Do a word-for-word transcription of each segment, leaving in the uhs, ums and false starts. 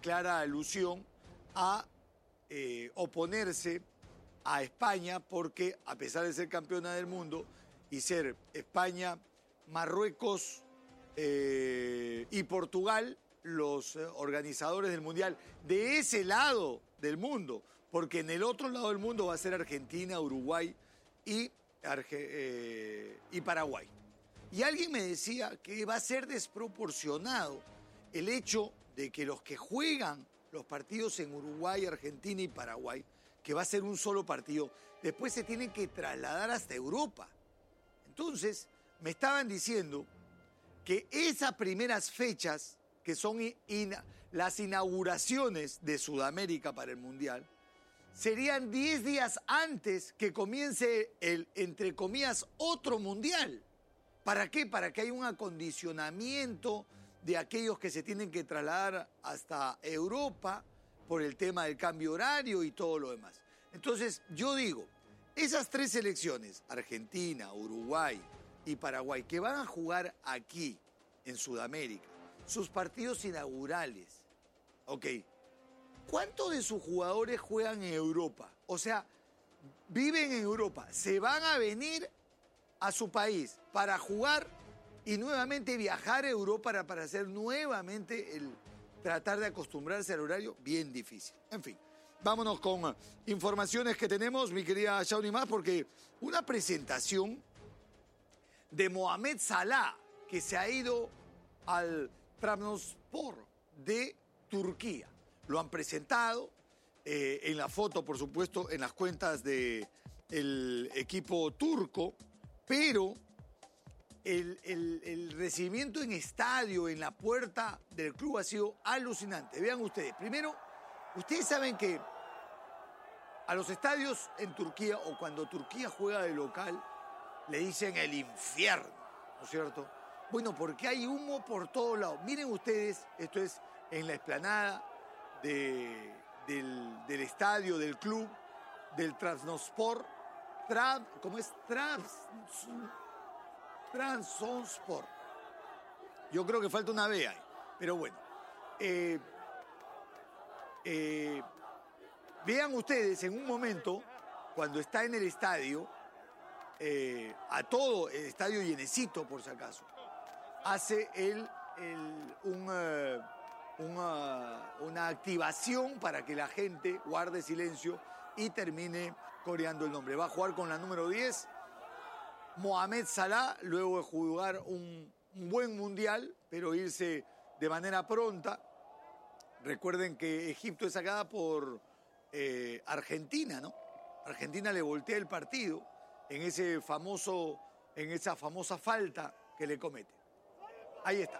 clara alusión a eh, oponerse a España porque, a pesar de ser campeona del mundo y ser España, Marruecos eh, y Portugal los eh, organizadores del Mundial de ese lado del mundo, porque en el otro lado del mundo va a ser Argentina, Uruguay y, Arge eh, y Paraguay. Y alguien me decía que va a ser desproporcionado el hecho de que los que juegan los partidos en Uruguay, Argentina y Paraguay, que va a ser un solo partido, después se tienen que trasladar hasta Europa. Entonces, me estaban diciendo que esas primeras fechas, que son in, las inauguraciones de Sudamérica para el Mundial, serían diez días antes que comience el, entre comillas, otro Mundial. ¿Para qué? Para que haya un acondicionamiento de aquellos que se tienen que trasladar hasta Europa por el tema del cambio horario y todo lo demás. Entonces, yo digo, esas tres selecciones, Argentina, Uruguay y Paraguay, que van a jugar aquí, en Sudamérica, sus partidos inaugurales, ok, ¿cuántos de sus jugadores juegan en Europa? O sea, viven en Europa, se van a venir a su país para jugar y nuevamente viajar a Europa para, para hacer nuevamente el tratar de acostumbrarse al horario, bien difícil. En fin, vámonos con informaciones que tenemos, mi querida Shauni Mas, porque una presentación de Mohamed Salah, que se ha ido al Trabzonspor de Turquía. Lo han presentado eh, en la foto, por supuesto, en las cuentas del equipo turco, pero el, el, el recibimiento en estadio, en la puerta del club, ha sido alucinante. Vean ustedes, primero, ustedes saben que a los estadios en Turquía, o cuando Turquía juega de local, le dicen el infierno, ¿no es cierto? Bueno, porque hay humo por todos lados. Miren ustedes, esto es en la explanada de, del, del estadio, del club, del Trabzonspor. Trab, ¿Cómo es? Trabzonspor. Yo creo que falta una B ahí, pero bueno. Eh, eh, vean ustedes en un momento, cuando está en el estadio, eh, a todo el estadio llenecito, por si acaso, hace él un, uh, una, una activación para que la gente guarde silencio y termine coreando el nombre. Va a jugar con la número diez, Mohamed Salah, luego de jugar un, un buen mundial, pero irse de manera pronta. Recuerden que Egipto es sacada por eh, Argentina, ¿no? Argentina le voltea el partido en, ese famoso, en esa famosa falta que le comete. Ahí está.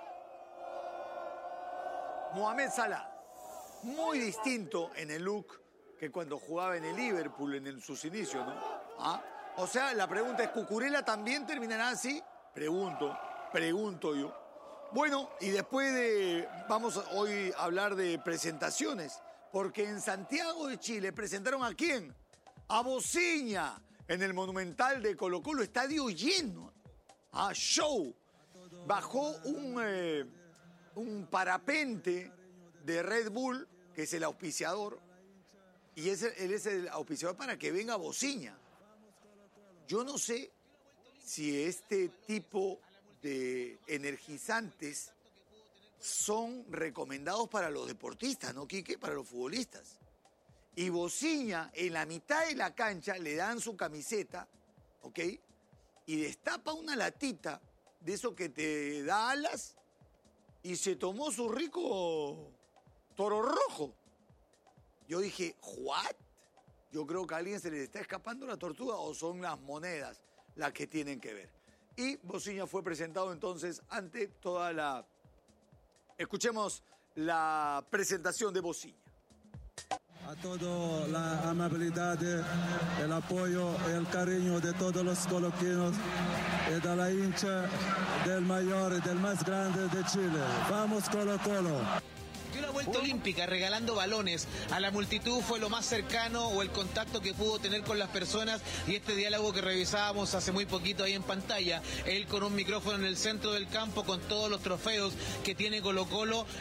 Mohamed Salah, muy distinto en el look que cuando jugaba en el Liverpool en el, sus inicios, ¿no? ¿Ah? O sea, la pregunta es, ¿Cucurella también terminará así? Pregunto, pregunto yo. Bueno, y después de, vamos hoy a hablar de presentaciones, porque en Santiago de Chile presentaron ¿a quién? A Bociña, en el Monumental de Colo Colo, estadio lleno. Ah, show. Bajó un, eh, un parapente de Red Bull, que es el auspiciador, y es, él es el auspiciador para que venga Bociña. Yo no sé si este tipo de energizantes son recomendados para los deportistas, ¿no, Quique? Para los futbolistas. Y Bociña, en la mitad de la cancha, le dan su camiseta, ¿ok? Y destapa una latita de eso que te da alas y se tomó su rico Toro Rojo. Yo dije, ¿what? Yo creo que a alguien se le está escapando la tortuga o son las monedas las que tienen que ver. Y Bociña fue presentado entonces ante toda la... Escuchemos la presentación de Bociña. A toda la amabilidad, el apoyo, el cariño de todos los coloquinos y de la hincha del mayor y del más grande de Chile. ¡Vamos, Colo Colo! Dio la vuelta olímpica regalando balones a la multitud, fue lo más cercano o el contacto que pudo tener con las personas, y este diálogo que revisábamos hace muy poquito ahí en pantalla, él con un micrófono en el centro del campo con todos los trofeos que tiene Colo Colo,